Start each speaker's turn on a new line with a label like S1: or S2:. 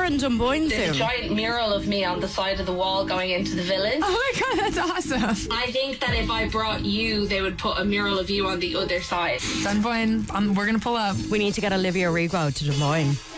S1: in Dunboyne
S2: There's a
S1: soon.
S2: giant mural of me on the side of the wall going into the village.
S1: Oh my God, that's awesome.
S2: I think that if I brought you, they would put a mural of you on the other side.
S3: Dunboyne, we're going to pull up.
S1: We need to get Olivia Rigo to Des Moines.